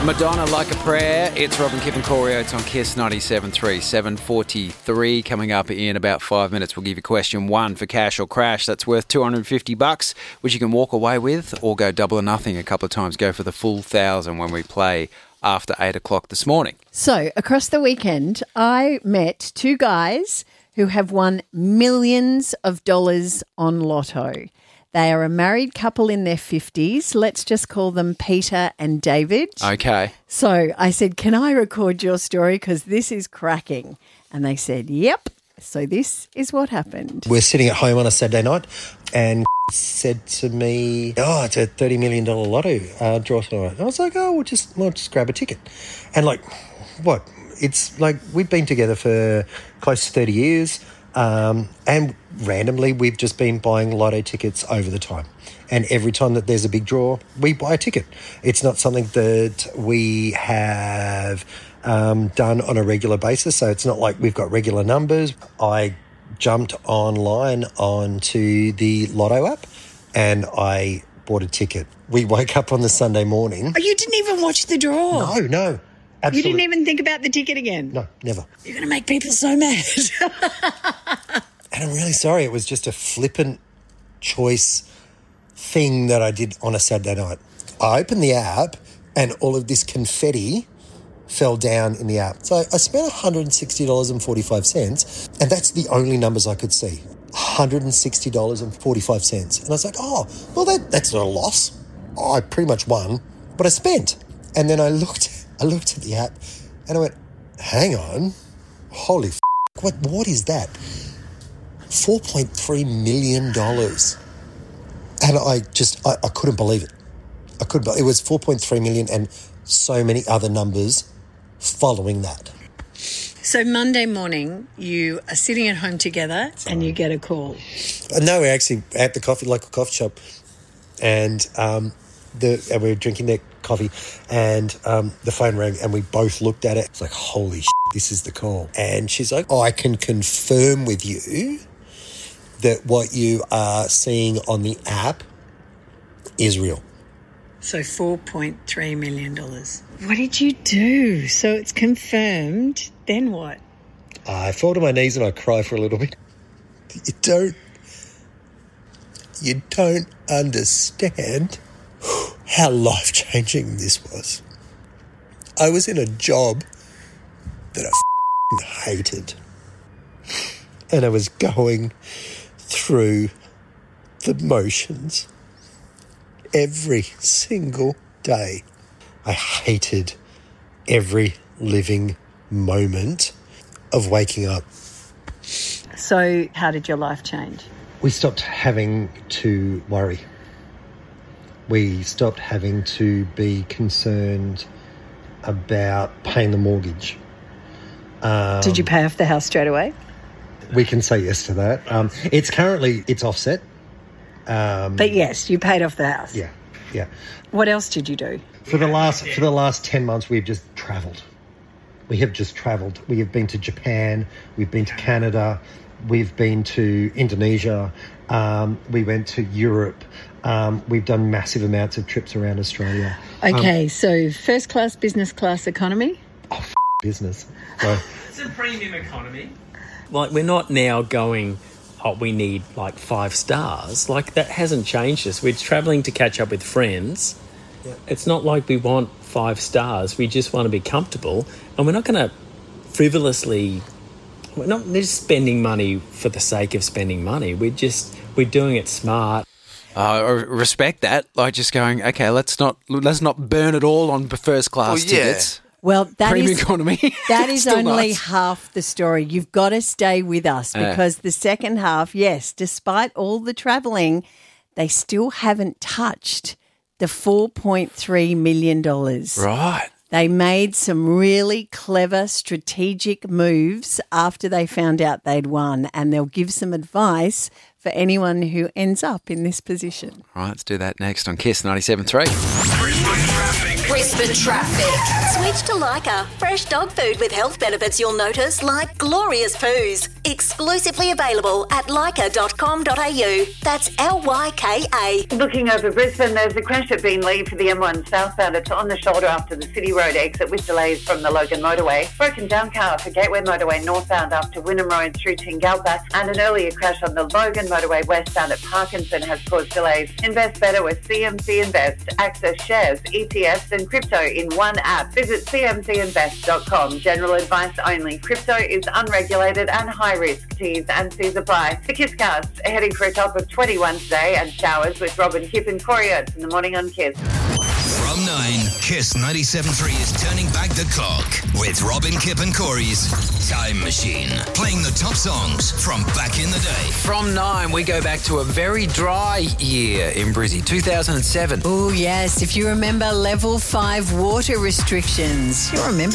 Madonna, Like a Prayer. It's Robin, Kip and Corey Oates on Kiss 97.3, 7:43. Coming up in about 5 minutes, we'll give you question one for cash or crash. That's worth $250, which you can walk away with or go double or nothing a couple of times. Go for the full 1,000 when we play after 8 o'clock this morning. So, across the weekend, I met two guys who have won millions of dollars on Lotto. They are a married couple in their 50s. Let's just call them Peter and David. Okay. So I said, can I record your story? Because this is cracking. And they said, yep. So this is what happened. We're sitting at home on a Saturday night and said to me, it's a $30 million lotto draw tonight. I was like, we'll just grab a ticket. And like, what? It's like we've been together for close to 30 years. And randomly, we've just been buying lotto tickets over the time. And every time that there's a big draw, we buy a ticket. It's not something that we have done on a regular basis, so it's not like we've got regular numbers. I jumped online onto the Lotto app and I bought a ticket. We woke up on the Sunday morning. Oh, you didn't even watch the draw? No. Absolutely. You didn't even think about the ticket again? No, never. You're going to make people so mad. And I'm really sorry. It was just a flippant choice thing that I did on a Saturday night. I opened the app and all of this confetti fell down in the app. So I spent $160.45 and that's the only numbers I could see. $160.45. And I was like, that's not a loss. I pretty much won, but I spent. And then I looked at the app and I went, hang on, holy what is that? $4.3 million. And I couldn't believe it. It was 4.3 million and so many other numbers following that. So Monday morning, you are sitting at home together and you get a call. No, we're actually at the local coffee shop and we were drinking their coffee and the phone rang and we both looked at it. It's like, holy shit, this is the call. And she's like, I can confirm with you that what you are seeing on the app is real. So $4.3 million. What did you do? So it's confirmed. Then what? I fall to my knees and I cry for a little bit. You don't understand how life-changing this was. I was in a job that I hated. And I was going through the motions every single day. I hated every living moment of waking up. So how did your life change? We stopped having to worry. We stopped having to be concerned about paying the mortgage. Did you pay off the house straight away? We can say yes to that. It's offset. But yes, you paid off the house. Yeah. What else did you do? For the last 10 months, we've just travelled. We have just travelled. We have been to Japan. We've been to Canada. We've been to Indonesia. We went to Europe. We've done massive amounts of trips around Australia. Okay, so first class, business class, economy? Business. So, it's a premium economy. Like, we're not now going, we need like 5 stars. Like, that hasn't changed us. We're travelling to catch up with friends. Yeah. It's not like we want 5 stars. We just want to be comfortable. And we're not going to frivolously... We're not just spending money for the sake of spending money. We're doing it smart. I respect that. Like, just going, okay, let's not burn it all on first class tickets. Well, Premium economy. That is only nice. half the story. You've got to stay with us because the second half, yes, despite all the travelling, they still haven't touched the $4.3 million. Right. They made some really clever strategic moves after they found out they'd won, and they'll give some advice for anyone who ends up in this position. Right, let's do that next on Kiss 97.3. Brisbane Traffic. Switch to Leica. Fresh dog food with health benefits you'll notice, like glorious poos. Exclusively available at Lyca.com.au. That's LYKA. Looking over Brisbane, there's a crash at Beenleigh for the M1 southbound. It's on the shoulder after the City Road exit with delays from the Logan motorway. Broken down car for Gateway motorway northbound after Wynnum Road through Tingalpa, and an earlier crash on the Logan motorway westbound at Parkinson has caused delays. Invest better with CMC Invest. Access shares, ETFs and crypto in one app. Visit cmcinvest.com. General advice only. Crypto is unregulated and high risk. T's and C's apply. The Kisscast heading for a top of 21 today and showers with Robin, Kip and Corey Oates in the morning on Kiss. From 9, Kiss 97.3 is turning back the clock with Robin, Kip and Corey's Time Machine. Playing the top songs from back in the day. From 9, we go back to a very dry year in Brizzy, 2007. Oh, yes. If you remember level 5 water restrictions, you remember